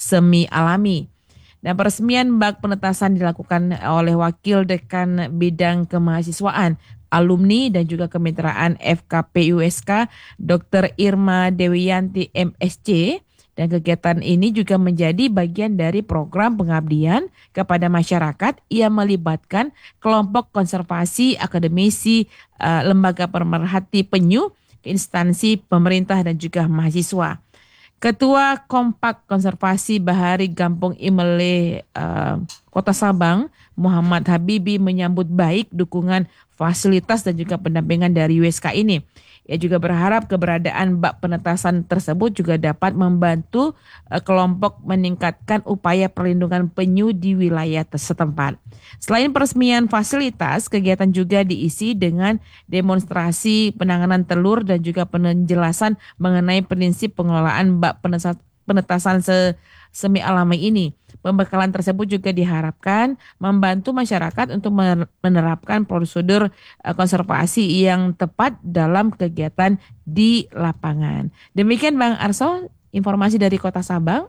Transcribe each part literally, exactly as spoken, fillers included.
semi alami. Dan peresmian bak penetasan dilakukan oleh Wakil Dekan Bidang Kemahasiswaan, Alumni dan juga Kemitraan F K P U S K, dokter Irma Dewiyanti M S C. Dan kegiatan ini juga menjadi bagian dari program pengabdian kepada masyarakat yang melibatkan kelompok konservasi, akademisi, uh, lembaga pemerhati penyu, instansi pemerintah dan juga mahasiswa. Ketua Kompak Konservasi Bahari Gampung Imele uh, Kota Sabang, Muhammad Habibi menyambut baik dukungan fasilitas dan juga pendampingan dari U S K ini. Ia juga berharap keberadaan bak penetasan tersebut juga dapat membantu uh, kelompok meningkatkan upaya perlindungan penyu di wilayah setempat. Selain peresmian fasilitas, kegiatan juga diisi dengan demonstrasi penanganan telur dan juga penjelasan mengenai prinsip pengelolaan bak penetasan se- semi alami ini. Pembekalan tersebut juga diharapkan membantu masyarakat untuk menerapkan prosedur konservasi yang tepat dalam kegiatan di lapangan. Demikian Bang Arso, informasi dari Kota Sabang.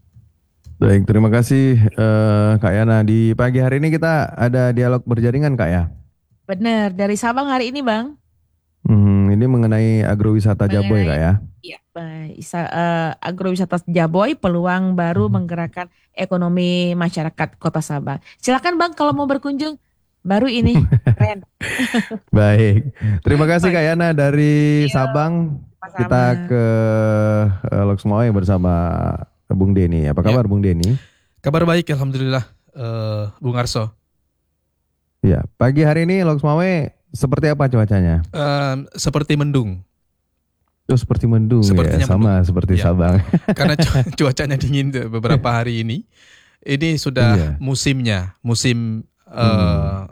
Baik, terima kasih uh, Kak Yana. Di pagi hari ini kita ada dialog berjaringan Kak ya? Benar, dari Sabang hari ini Bang. Hmm, ini mengenai agrowisata mengenai, Jaboy Kak ya? Iya, uh, agrowisata Jaboy, peluang baru hmm. menggerakkan ekonomi masyarakat Kota Sabang. Silakan Bang kalau mau berkunjung, baru ini keren. Baik, terima kasih Kak Yana dari Sabang. Sama-sama. Kita ke uh, Loksmawe bersama Bung Denny. Apa kabar ya. Bung Denny? Kabar baik, alhamdulillah, uh, Bung Arso. Ya, pagi hari ini Loksmawe seperti apa cuacanya? Uh, seperti mendung. Oh, seperti mendung ya, sama mendung. Seperti ya. Sabang. Karena cu- cuacanya dingin beberapa hari ini. Ini sudah iya. musimnya, musim uh, hmm.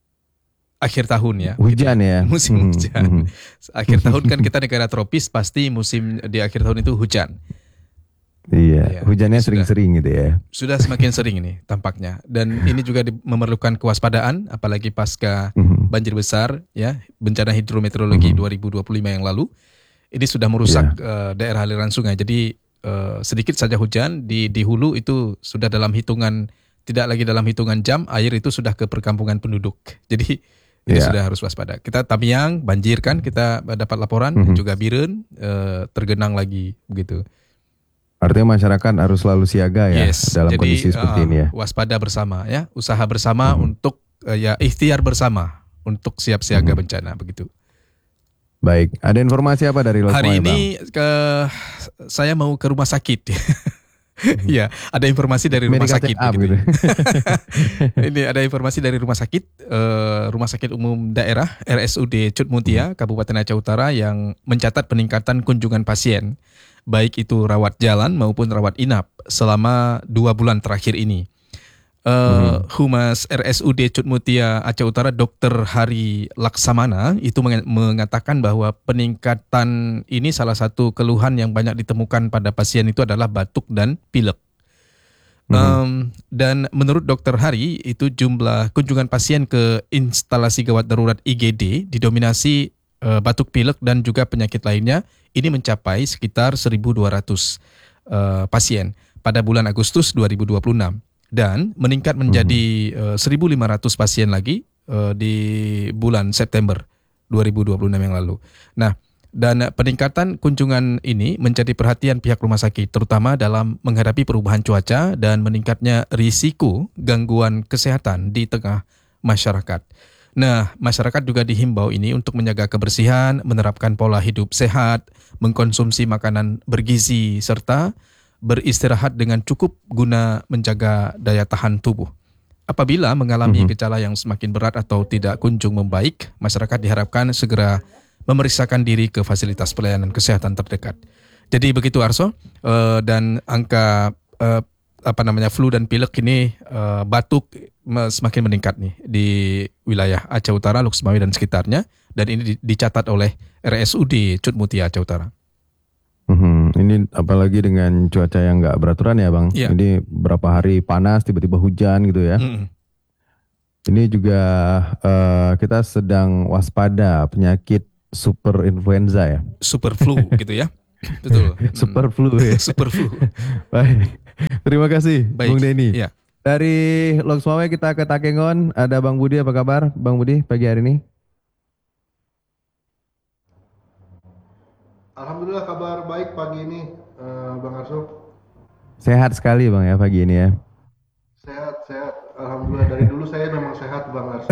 akhir tahun ya. Hujan gitu. ya. Musim hmm. hujan. Hmm. Akhir tahun kan kita negara tropis, pasti musim di akhir tahun itu hujan. Iya, ya, hujannya sudah, sering-sering gitu ya. Sudah semakin sering ini tampaknya. Dan ini juga di, memerlukan kewaspadaan, apalagi pasca hmm. banjir besar, ya, bencana hidrometeorologi hmm. dua ribu dua puluh lima yang lalu. Ini sudah merusak yeah. uh, daerah aliran sungai. Jadi uh, sedikit saja hujan di di hulu itu sudah dalam hitungan, tidak lagi dalam hitungan jam, air itu sudah ke perkampungan penduduk. Jadi ini yeah. sudah harus waspada. Kita Tamiang banjir kan, kita dapat laporan, mm-hmm. juga Biren uh, tergenang lagi begitu. Artinya masyarakat harus selalu siaga ya yes. dalam Jadi, kondisi seperti uh, ini ya. Waspada bersama ya, usaha bersama mm-hmm. untuk uh, ya ikhtiar bersama untuk siap siaga mm-hmm. bencana begitu. Baik, ada informasi apa dari Loksmawe, hari ini ke saya mau ke rumah sakit. Ya, ada informasi dari rumah Medical sakit. Gitu. Ini ada informasi dari rumah sakit, uh, Rumah Sakit Umum Daerah R S U D Cut Mutia, Kabupaten Aceh Utara yang mencatat peningkatan kunjungan pasien, baik itu rawat jalan maupun rawat inap selama dua bulan terakhir ini. Uh, hmm. Humas R S U D Cut Mutia Aceh Utara dokter Hari Laksamana itu mengatakan bahwa peningkatan ini salah satu keluhan yang banyak ditemukan pada pasien itu adalah batuk dan pilek. Hmm. Um, dan menurut dokter Hari itu jumlah kunjungan pasien ke instalasi gawat darurat I G D didominasi uh, batuk pilek dan juga penyakit lainnya ini mencapai sekitar seribu dua ratus uh, pasien pada bulan Agustus dua ribu dua puluh enam. Dan meningkat menjadi uh, seribu lima ratus pasien lagi uh, di bulan September dua ribu dua puluh enam yang lalu. Nah, dan peningkatan kunjungan ini menjadi perhatian pihak rumah sakit, terutama dalam menghadapi perubahan cuaca dan meningkatnya risiko gangguan kesehatan di tengah masyarakat. Nah, masyarakat juga dihimbau ini untuk menjaga kebersihan, menerapkan pola hidup sehat, mengkonsumsi makanan bergizi, serta beristirahat dengan cukup guna menjaga daya tahan tubuh. Apabila mengalami mm-hmm. gejala yang semakin berat atau tidak kunjung membaik, masyarakat diharapkan segera memeriksakan diri ke fasilitas pelayanan kesehatan terdekat. Jadi begitu Arso, uh, dan angka uh, apa namanya flu dan pilek ini uh, batuk semakin meningkat nih di wilayah Aceh Utara, Loksmawe dan sekitarnya, dan ini dicatat oleh R S U D Cut Mutia Aceh Utara. Hmm, ini apalagi dengan cuaca yang nggak beraturan ya Bang. Yeah. Ini berapa hari panas, tiba-tiba hujan gitu ya. Mm. Ini juga uh, kita sedang waspada penyakit super influenza ya. Super flu gitu ya. Betul. Super flu ya. Super flu. Baik. Terima kasih, Baik. Bung Denny. Ya. Dari Loksmawe kita ke Takengon, ada Bang Budi, apa kabar Bang Budi pagi hari ini? Alhamdulillah kabar baik pagi ini, eh, Bang Arso. Sehat sekali Bang ya pagi ini ya. Sehat, sehat. Alhamdulillah dari dulu saya memang sehat Bang Arso.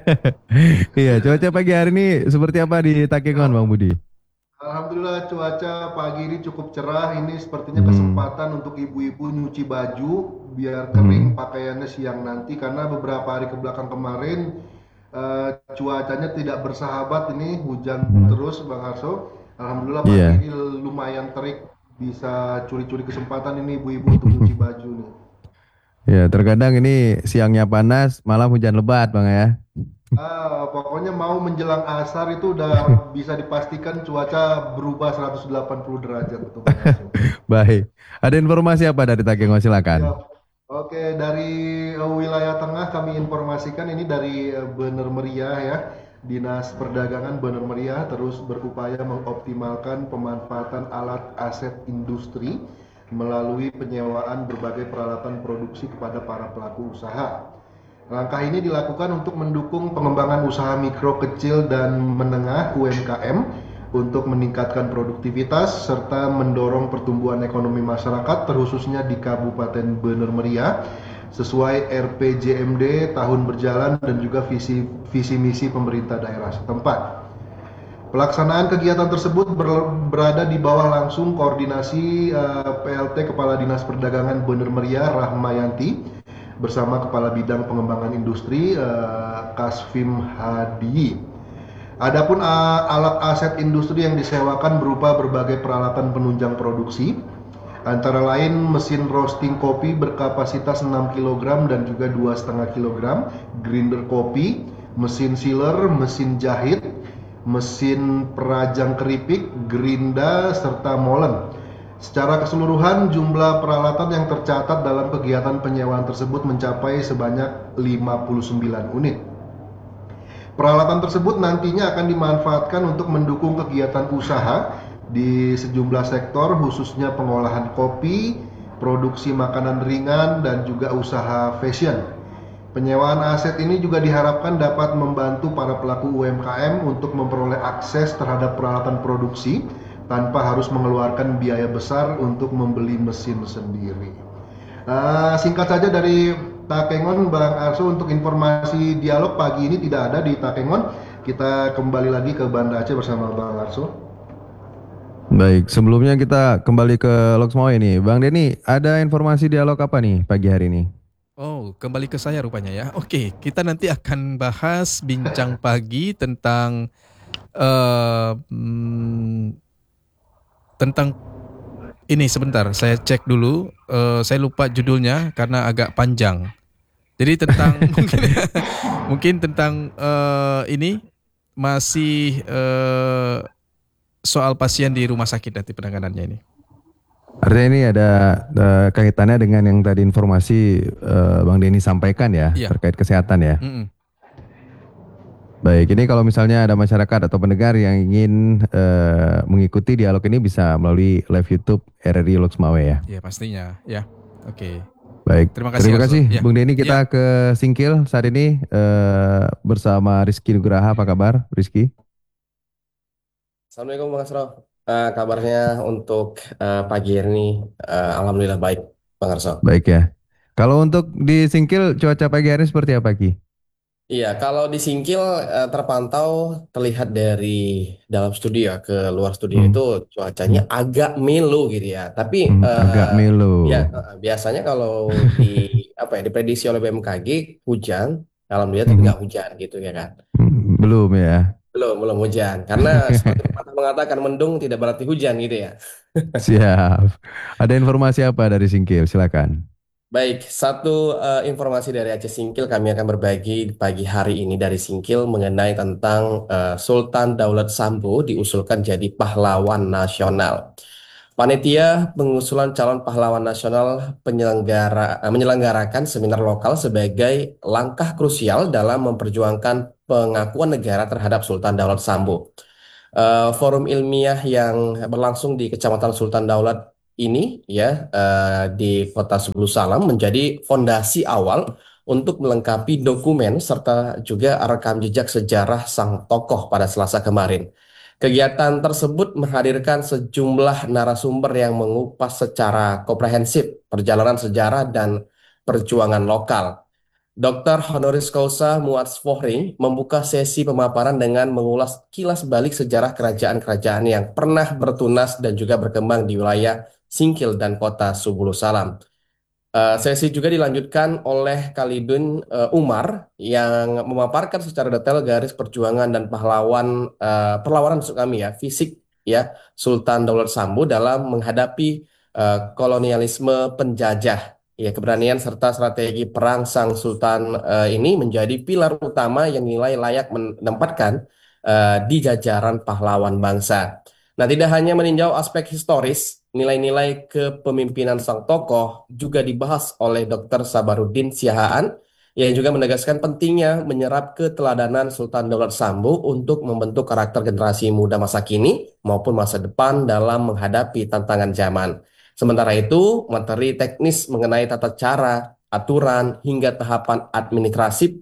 Iya, cuaca pagi hari ini seperti apa di Takengon Bang Budi? Alhamdulillah cuaca pagi ini cukup cerah. Ini sepertinya Hmm. kesempatan untuk ibu-ibu nyuci baju biar kering pakaiannya siang nanti karena beberapa hari kebelakang kemarin eh, cuacanya tidak bersahabat ini hujan terus Bang Arso. Alhamdulillah pagi Iya. ini lumayan terik bisa curi-curi kesempatan ini ibu-ibu untuk nyuci baju nih. Ya, terkadang ini siangnya panas, malam hujan lebat Bang ya. Ah, pokoknya mau menjelang asar itu udah bisa dipastikan cuaca berubah seratus delapan puluh derajat betul Bang Arso. Baik. Ada informasi apa dari Takengon silakan? Siap. Oke, dari eh, wilayah tengah kami informasikan ini dari eh, Bener Meriah ya. Dinas Perdagangan Bener Meriah terus berupaya mengoptimalkan pemanfaatan alat aset industri melalui penyewaan berbagai peralatan produksi kepada para pelaku usaha. Langkah ini dilakukan untuk mendukung pengembangan usaha mikro, kecil, dan menengah U M K M untuk meningkatkan produktivitas serta mendorong pertumbuhan ekonomi masyarakat terkhususnya di Kabupaten Bener Meriah sesuai R P J M D tahun berjalan dan juga visi visi misi pemerintah daerah setempat. Pelaksanaan kegiatan tersebut ber, berada di bawah langsung koordinasi uh, P L T Kepala Dinas Perdagangan Bener Meriah Rahmayanti bersama Kepala Bidang Pengembangan Industri uh, Kasvim Hadi. Adapun uh, alat aset industri yang disewakan berupa berbagai peralatan penunjang produksi, antara lain mesin roasting kopi berkapasitas enam kilogram dan juga dua koma lima kilogram, grinder kopi, mesin sealer, mesin jahit, mesin perajang keripik, gerinda, serta molen. Secara keseluruhan jumlah peralatan yang tercatat dalam kegiatan penyewaan tersebut mencapai sebanyak lima puluh sembilan unit. Peralatan tersebut nantinya akan dimanfaatkan untuk mendukung kegiatan usaha di sejumlah sektor khususnya pengolahan kopi, produksi makanan ringan, dan juga usaha fashion. Penyewaan aset ini juga diharapkan dapat membantu para pelaku U M K M untuk memperoleh akses terhadap peralatan produksi tanpa harus mengeluarkan biaya besar untuk membeli mesin sendiri. Uh, singkat saja dari Takengon, Bang Arso, untuk informasi dialog pagi ini tidak ada di Takengon. Kita kembali lagi ke Banda Aceh bersama Bang Arso. Baik, sebelumnya kita kembali ke Loksmawe nih. Bang Denny, ada informasi dialog apa nih pagi hari ini? Oh, kembali ke saya rupanya ya. Oke, kita nanti akan bahas bincang pagi tentang uh, hmm, tentang ini sebentar. Saya cek dulu. Uh, saya lupa judulnya karena agak panjang. Jadi tentang mungkin, mungkin tentang uh, ini masih uh, soal pasien di rumah sakit nanti penanganannya ini. Artinya ini ada uh, kaitannya dengan yang tadi informasi uh, Bang Denny sampaikan ya, Iya. terkait kesehatan ya. Mm-mm. Baik, ini kalau misalnya ada masyarakat atau pendengar yang ingin uh, mengikuti dialog ini bisa melalui live YouTube R R I Loksmawe ya. Ya pastinya ya. Oke. Baik, Terima kasih, terima Arso. kasih Ya. Bung Denny. Kita Ya. ke Singkil saat ini uh, bersama Rizky Nugraha. Apa kabar Rizky? Assalamualaikum Bang Asro. Eh, kabarnya untuk eh, pagi hari ini eh, alhamdulillah baik Bang Arso. Baik ya. Kalau untuk di Singkil cuaca pagi hari ini seperti apa Ki? Iya, kalau di Singkil eh, terpantau terlihat dari dalam studio ke luar studio Hmm. itu cuacanya agak melu gitu ya. Tapi Hmm, eh, agak melo. ya eh, biasanya kalau di apa ya diprediksi oleh B M K G hujan, alhamdulillah tapi Hmm. nggak hujan gitu ya kan. Hmm, belum ya. Belum, belum hujan. Karena seperti pepatah mengatakan mendung tidak berarti hujan gitu ya. Siap. Ada informasi apa dari Singkil? Silakan. Baik, satu eh, informasi dari Aceh Singkil kami akan berbagi pagi hari ini dari Singkil mengenai tentang eh, Sultan Daulat Sambu diusulkan jadi pahlawan nasional. Panitia pengusulan calon pahlawan nasional penyelenggara, eh, menyelenggarakan seminar lokal sebagai langkah krusial dalam memperjuangkan pengakuan negara terhadap Sultan Daulat Sambu. Eh, forum ilmiah yang berlangsung di Kecamatan Sultan Daulat ini ya uh, di Kota Sebulu Salam menjadi fondasi awal untuk melengkapi dokumen serta juga rekam jejak sejarah sang tokoh pada Selasa kemarin. Kegiatan tersebut menghadirkan sejumlah narasumber yang mengupas secara komprehensif perjalanan sejarah dan perjuangan lokal. doktor Honoris Causa Muaz Fohri membuka sesi pemaparan dengan mengulas kilas balik sejarah kerajaan-kerajaan yang pernah bertunas dan juga berkembang di wilayah Singkil dan Kota Sebulu Salam. Uh, sesi juga dilanjutkan oleh Khalidun uh, Umar yang memaparkan secara detail garis perjuangan dan pahlawan uh, perlawanan maksud kami ya fisik ya Sultan Daulat Sambu dalam menghadapi uh, kolonialisme penjajah. Ya, keberanian serta strategi perang sang Sultan uh, ini menjadi pilar utama yang nilai layak menempatkan uh, di jajaran pahlawan bangsa. Nah, tidak hanya meninjau aspek historis, nilai-nilai kepemimpinan sang tokoh juga dibahas oleh doktor Sabarudin Siahaan yang juga menegaskan pentingnya menyerap keteladanan Sultan Daulat Sambu untuk membentuk karakter generasi muda masa kini maupun masa depan dalam menghadapi tantangan zaman. Sementara itu, materi teknis mengenai tata cara, aturan, hingga tahapan administratif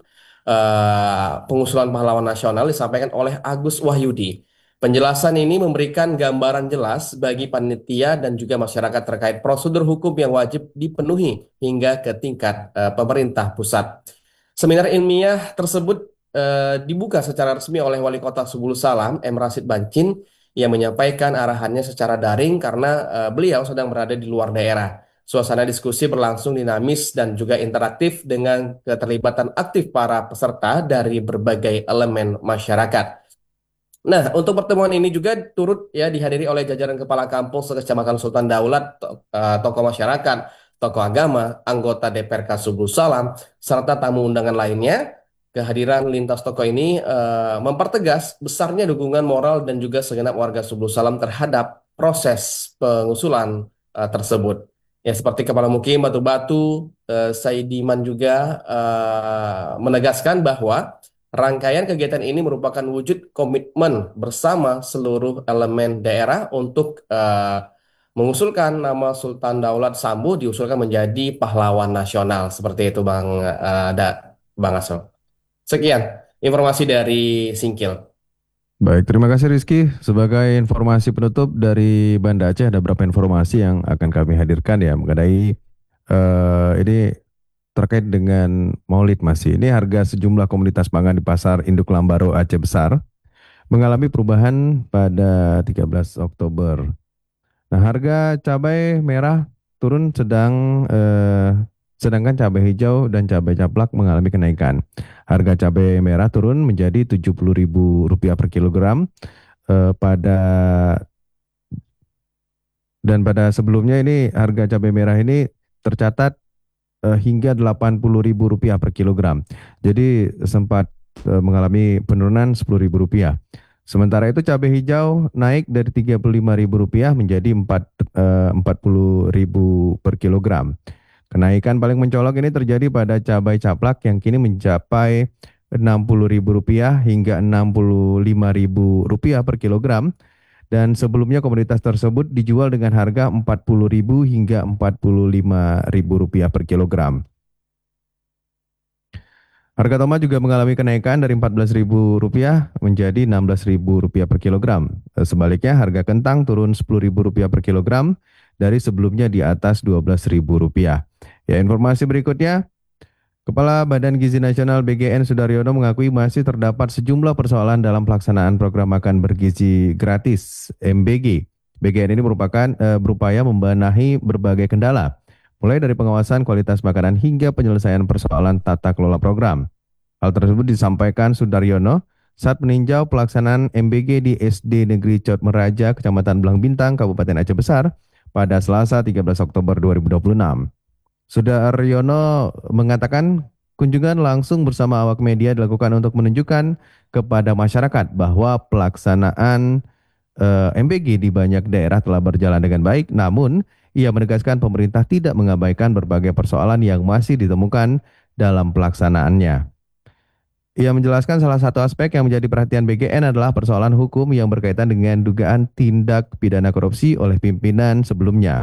uh, pengusulan pahlawan nasional disampaikan oleh Agus Wahyudi. Penjelasan ini memberikan gambaran jelas bagi panitia dan juga masyarakat terkait prosedur hukum yang wajib dipenuhi hingga ke tingkat uh, pemerintah pusat. Seminar ilmiah tersebut uh, dibuka secara resmi oleh Wali Kota Sebulu Salam, M. Rasid Bancin, yang menyampaikan arahannya secara daring karena uh, beliau sedang berada di luar daerah. Suasana diskusi berlangsung dinamis dan juga interaktif dengan keterlibatan aktif para peserta dari berbagai elemen masyarakat. Nah, untuk pertemuan ini juga turut ya dihadiri oleh jajaran kepala kampung sekecamatan Sultan Daulat, to- uh, tokoh masyarakat, tokoh agama, anggota D P R K Sebulu Salam, serta tamu undangan lainnya. Kehadiran lintas tokoh ini uh, mempertegas besarnya dukungan moral dan juga segenap warga Sebulu Salam terhadap proses pengusulan uh, tersebut. Ya, seperti Kepala Mukim Batu-Batu, uh, Saidiman juga uh, menegaskan bahwa rangkaian kegiatan ini merupakan wujud komitmen bersama seluruh elemen daerah untuk uh, mengusulkan nama Sultan Daulat Sambu diusulkan menjadi pahlawan nasional. Seperti itu Bang uh, da, Bang Asro. Sekian informasi dari Singkil. Baik, terima kasih Rizky. Sebagai informasi penutup dari Banda Aceh, ada beberapa informasi yang akan kami hadirkan ya mengenai uh, ini terkait dengan Maulid masih. Ini harga sejumlah komoditas pangan di Pasar Induk Lambaro Aceh Besar mengalami perubahan pada tiga belas Oktober. Nah, harga cabai merah turun sedang eh, sedangkan cabai hijau dan cabai caplak mengalami kenaikan. Harga cabai merah turun menjadi tujuh puluh ribu rupiah per kilogram eh, pada dan pada sebelumnya ini harga cabai merah ini tercatat uh, hingga delapan puluh ribu rupiah per kilogram. Jadi sempat uh, mengalami penurunan sepuluh ribu rupiah. Sementara itu cabai hijau naik dari tiga puluh lima ribu rupiah menjadi empat puluh ribu per kilogram. Kenaikan paling mencolok ini terjadi pada cabai caplak yang kini mencapai enam puluh ribu rupiah hingga enam puluh lima ribu rupiah per kilogram. Dan sebelumnya komoditas tersebut dijual dengan harga empat puluh ribu hingga empat puluh lima ribu rupiah per kilogram. Harga tomat juga mengalami kenaikan dari empat belas ribu rupiah menjadi enam belas ribu rupiah per kilogram. Sebaliknya harga kentang turun sepuluh ribu rupiah per kilogram dari sebelumnya di atas dua belas ribu rupiah. Ya, informasi berikutnya. Kepala Badan Gizi Nasional B G N Sudaryono mengakui masih terdapat sejumlah persoalan dalam pelaksanaan program makan bergizi gratis M B G. B G N ini merupakan e, berupaya membenahi berbagai kendala, mulai dari pengawasan kualitas makanan hingga penyelesaian persoalan tata kelola program. Hal tersebut disampaikan Sudaryono saat meninjau pelaksanaan M B G di S D Negeri Cot Meraja, Kecamatan Belang Bintang, Kabupaten Aceh Besar pada Selasa tiga belas Oktober dua ribu dua puluh enam. Sudaryono mengatakan kunjungan langsung bersama awak media dilakukan untuk menunjukkan kepada masyarakat bahwa pelaksanaan eh, M B G di banyak daerah telah berjalan dengan baik, namun ia menegaskan pemerintah tidak mengabaikan berbagai persoalan yang masih ditemukan dalam pelaksanaannya. Ia menjelaskan salah satu aspek yang menjadi perhatian B G N adalah persoalan hukum yang berkaitan dengan dugaan tindak pidana korupsi oleh pimpinan sebelumnya.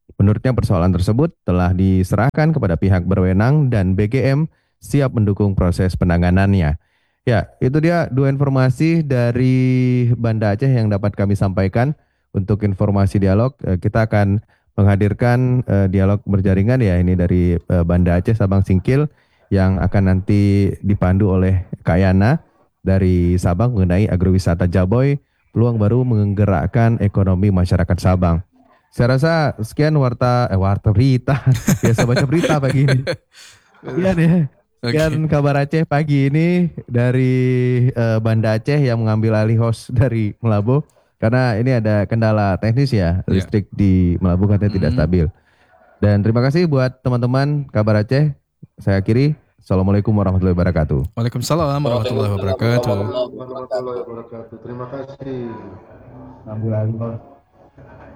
Menurutnya persoalan tersebut telah diserahkan kepada pihak berwenang dan B G M siap mendukung proses penanganannya. Ya, itu dia dua informasi dari Banda Aceh yang dapat kami sampaikan. Untuk informasi dialog, kita akan menghadirkan dialog berjaringan ya ini dari Banda Aceh Sabang Singkil yang akan nanti dipandu oleh Kak Yana dari Sabang mengenai agrowisata Jaboy, peluang baru menggerakkan ekonomi masyarakat Sabang. Saya rasa sekian warta eh warta berita. Biasa baca berita pagi ini. Sekian ya. Sekian okay. Kabar Aceh pagi ini dari uh, Banda Aceh yang mengambil alih host dari Melabu karena ini ada kendala teknis ya, listrik yeah. di Melabu katanya mm. tidak stabil. Dan terima kasih buat teman-teman Kabar Aceh. Saya akhiri. Assalamualaikum warahmatullahi wabarakatuh. Waalaikumsalam warahmatullahi wabarakatuh. Warahmatullahi wabarakatuh. Terima kasih. Ambil alih host.